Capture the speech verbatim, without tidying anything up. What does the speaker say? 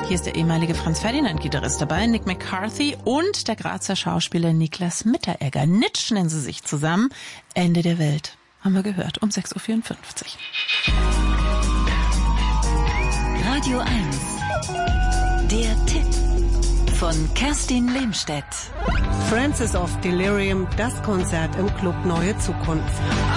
Hier ist der ehemalige Franz-Ferdinand-Gitarrist dabei, Nick McCarthy, und der Grazer Schauspieler Niklas Mitteregger. Nitsch nennen sie sich zusammen. Ende der Welt. Haben wir gehört, um sechs Uhr vierundfünfzig. Radio eins. Der Tipp von Kerstin Lehmstedt. Francis of Delirium, das Konzert im Club Neue Zukunft.